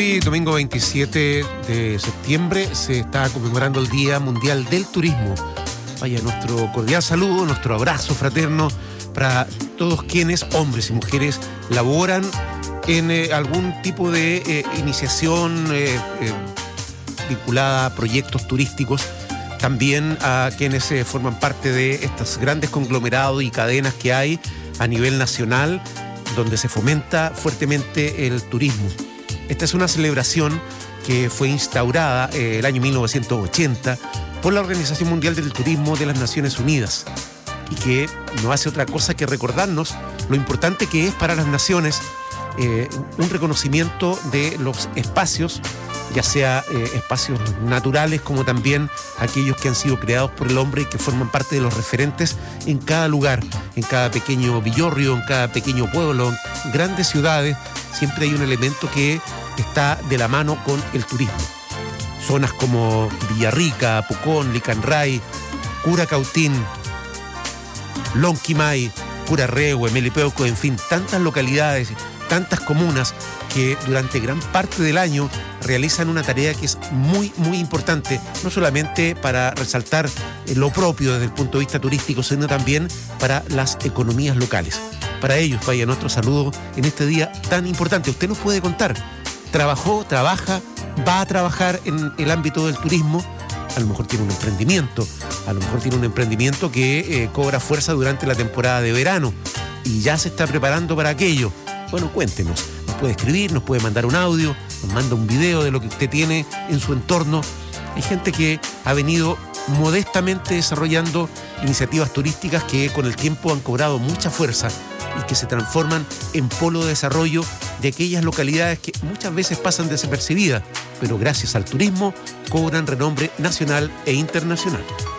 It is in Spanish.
Hoy, domingo 27 de septiembre, se está conmemorando el Día Mundial del Turismo. Vaya, nuestro cordial saludo, nuestro abrazo fraterno para todos quienes, hombres y mujeres, laboran en algún tipo de iniciación vinculada a proyectos turísticos. También a quienes forman parte de estos grandes conglomerados y cadenas que hay a nivel nacional, donde se fomenta fuertemente el turismo. Esta es una celebración que fue instaurada el año 1980 por la Organización Mundial del Turismo de las Naciones Unidas y que no hace otra cosa que recordarnos lo importante que es para las naciones un reconocimiento de los espacios, ya sea espacios naturales como también aquellos que han sido creados por el hombre y que forman parte de los referentes en cada lugar, en cada pequeño villorrio, en cada pequeño pueblo, en grandes ciudades. Siempre hay un elemento que está de la mano con el turismo. Zonas como Villarrica, Pucón, Licanray, Curacautín, Lonquimay, Curarrehue, Melipeuco, en fin, tantas localidades, tantas comunas que durante gran parte del año realizan una tarea que es muy, muy importante, no solamente para resaltar lo propio desde el punto de vista turístico, sino también para las economías locales. Para ellos, vaya nuestro saludo en este día tan importante. Usted nos puede contar, trabajó, trabaja, va a trabajar en el ámbito del turismo, a lo mejor tiene un emprendimiento, que cobra fuerza durante la temporada de verano y ya se está preparando para aquello. Bueno, cuéntenos, nos puede escribir, nos puede mandar un audio, nos manda un video de lo que usted tiene en su entorno. Hay gente que ha venido modestamente desarrollando iniciativas turísticas que con el tiempo han cobrado mucha fuerza y que se transforman en polo de desarrollo de aquellas localidades que muchas veces pasan desapercibidas, pero gracias al turismo cobran renombre nacional e internacional.